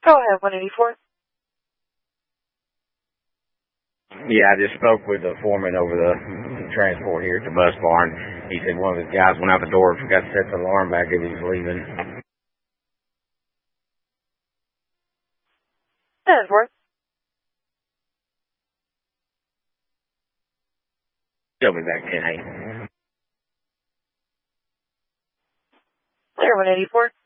Go ahead, 184. Yeah, I just spoke with the foreman over the transport here at the bus barn. He said one of his guys went out the door and forgot to set the alarm back as he was leaving. Edward. She'll be back 10-8. Clear, 184.